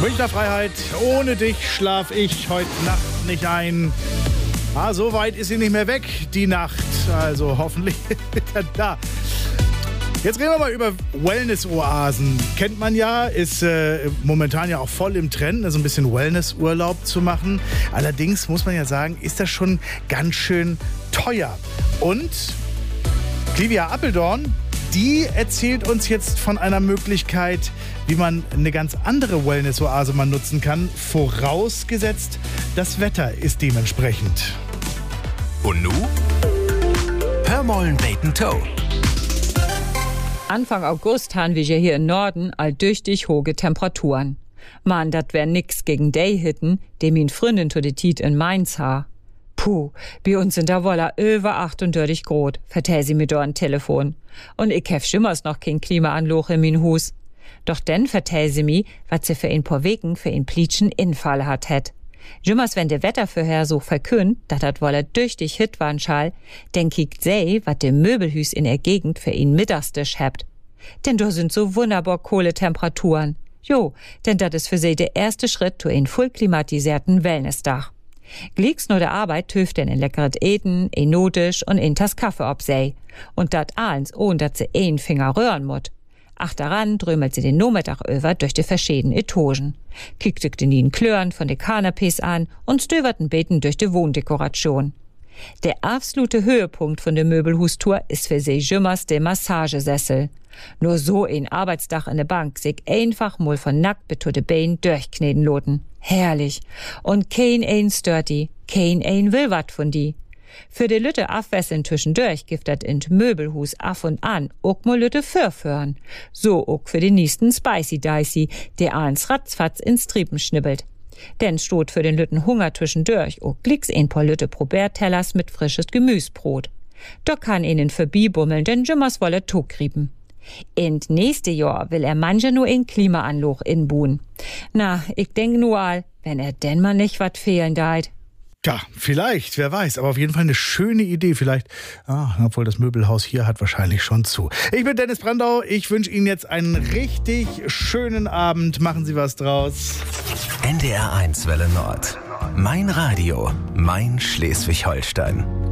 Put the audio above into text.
Münchner Freiheit, ohne dich schlaf ich heute Nacht nicht ein. So weit ist sie nicht mehr weg, die Nacht. Also hoffentlich wieder da. Jetzt reden wir mal über Wellness-Oasen. Kennt man ja, ist momentan ja auch voll im Trend, so ein bisschen Wellness-Urlaub zu machen. Allerdings muss man ja sagen, ist das schon ganz schön teuer. Und Clivia Appeldorn, die erzählt uns jetzt von einer Möglichkeit, wie man eine ganz andere Wellness-Oase mal nutzen kann, vorausgesetzt, das Wetter ist dementsprechend. Und nu? Hörmollen Bacon Toe. Anfang August haben wir hier im Norden alldurchtig hohe Temperaturen. Man, dat wär nix gegen die Hitten, dem ihn Fründin to de Tiet in Mainz ha. Puh, bei uns sind da wolla über 38 Grad, vertell sie mir do an Telefon. Und ich hef schimmers noch kein Klimaanloch in min Hus. Doch denn vertell sie mi, wat sie für ein paar Wegen für ein Plitschen Infall hat het. Jimmers, wenn der Wettervorhersog verkündt, dat wolla tüchtig hit waren schall, denn kiekt sei, wat de Möbelhüs in der Gegend für ihn Mittagstisch hebt. Denn da sind so wunderbar kohle Temperaturen. Jo, denn dat is für sie der erste Schritt zu ein voll klimatisierten Wellnessdach. Glicks nur der Arbeit töft denn ein leckeres Eten, ein Notisch und ein Tass Kaffee ob sei. Und dat ahns, ohne dat sie ein Finger rühren mut. Achteran drömelt sie den Nachmittag über durch die verschiedenen Etagen. Kickt sich den Klören von den Kanapés an und stöberten Beten durch die Wohndekoration. Der absolute Höhepunkt von der Möbelhustour ist für sie Jimmers der Massagesessel. Nur so ein Arbeitsdach in der Bank sich einfach mal von nackt bis zu de Beinen durchkneten loten. Herrlich. Und kein ein stört die, kein ein will wat von die. Für de Lütte Afwesseln zwischendurch gibt dat in Möbelhus af und an ook mal Lütte förfören. So ook für den nächsten Spicy Dicey, der ahns ratzfatz ins Triepen schnibbelt. Denn stot für den Lütten Hunger zwischendurch ook glicks ein paar Lütte Probertellers mit frisches Gemüsbrot. Da kann ihnen verbibummeln, denn Jimmers wolle Togrieben. In nächste Jahr will er manche nur in Klimaanloch inbuhen. Na, ich denk nur all, wenn er denn mal nicht wat fehlen deit. Ja, vielleicht, wer weiß. Aber auf jeden Fall eine schöne Idee. Vielleicht, obwohl das Möbelhaus hier hat wahrscheinlich schon zu. Ich bin Dennis Brandau. Ich wünsche Ihnen jetzt einen richtig schönen Abend. Machen Sie was draus. NDR 1 Welle Nord. Mein Radio, mein Schleswig-Holstein.